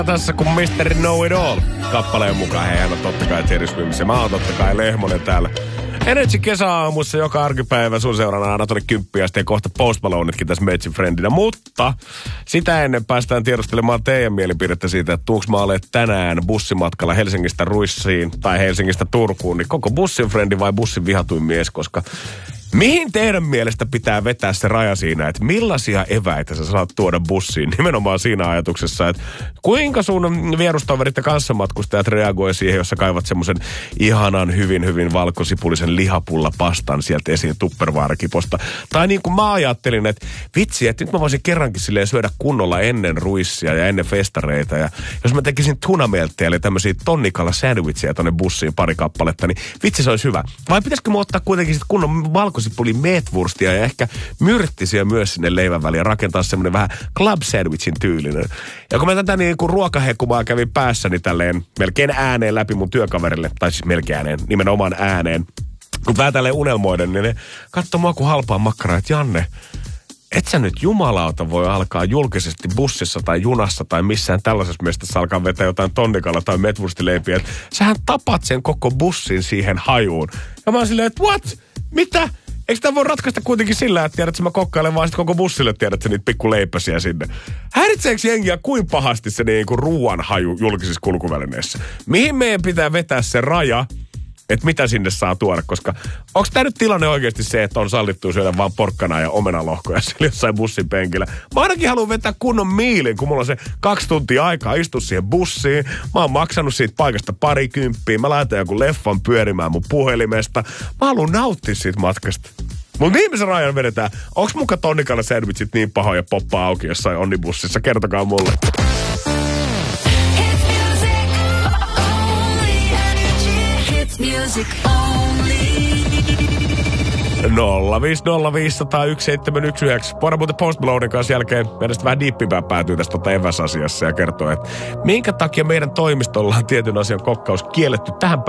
Tässä kun Mr. Know It All kappaleen mukaan. Hei, hän on totta kai Jerry Swims ja mä oon totta kai Lehmonen täällä. Energy kesäaamussa joka arkipäivä sun seurana aina tuonne 10 ja sitten kohta Post Malonetkin tässä Metsin friendinä. Mutta sitä ennen päästään tiedustelemaan teidän mielipidettä siitä, että tuunko mä olen tänään bussimatkalla Helsingistä Ruissiin tai Helsingistä Turkuun, niin koko bussin frendi vai bussin vihatuin mies, koska mihin teidän mielestä pitää vetää se raja siinä, että millaisia eväitä sä saat tuoda bussiin? Nimenomaan siinä ajatuksessa, että kuinka sun vierustoverit ja kanssamatkustajat reagoi siihen, jos sä kaivat semmoisen ihanan, hyvin valkosipulisen lihapullapastan sieltä esiin Tupperware-kiposta. Tai niin kuin mä ajattelin, että vitsi, että nyt mä voisin kerrankin silleen syödä kunnolla ennen ruissia ja ennen festareita. Ja jos mä tekisin tunamelttejä, eli tämmöisiä tonnikala sandwichia tonne bussiin pari kappaletta, niin vitsi se olisi hyvä. Vai pitäisikö mä ottaa kuitenkin sit kunnon valkosipuli meatwurstia ja ehkä myrttisiä myös sinne leivän väliin ja rakentaa semmoinen vähän club sandwichin tyylinen. Ja kun mä tätä niin kuin ruokahekumaa kävin päässäni tälleen melkein ääneen läpi mun työkaverille, tai siis melkein ääneen, nimenomaan ääneen, kun vähän tälleen unelmoiden, niin ne katsoi mua kuin halpaa makkaraa, että Janne, et sä nyt jumalauta voi alkaa julkisesti bussissa tai junassa tai missään tällaisessa mestassa alkaa vetää jotain tonnikalla tai metwurstileipiä, että sähän tapat sen koko bussin siihen hajuun. Ja mä oon silleen, että what? Mitä? Eikö tämä voi ratkaista kuitenkin sillä, että tiedät, että mä kokkailen vaan sit koko bussille, tiedät, niitä pikkuleipäsiä sinne. Häiritseekö jengiä kuin pahasti se niin kuin ruoan haju julkisissa kulkuvälineissä? Mihin meidän pitää vetää se raja, että mitä sinne saa tuoda? Koska onko tämä nyt tilanne oikeasti se, että on sallittu syödä vaan porkkanaa ja omenalohkoja siellä jossain bussin penkillä? Mä ainakin haluan vetää kunnon miilin, kun mulla on se 2 tuntia aikaa istua siihen bussiin. Mä oon maksanut siitä paikasta 20. Mä laitan joku leffan pyörimään mun puhelimesta. Mä haluan nauttia siitä matkasta. Mutta viimeisen rajan vedetään. Onks muka tonnikalla sandwichit niin pahoja poppaa auki jossain onnibussissa? Kertokaa mulle. Music only. 050501719. Voidaan muuten Post Malonen kanssa jälkeen meidän vähän diippipää päätyy tästä eväsasiassa ja kertoo, että minkä takia meidän toimistolla on tietyn asian kokkaus kielletty tähän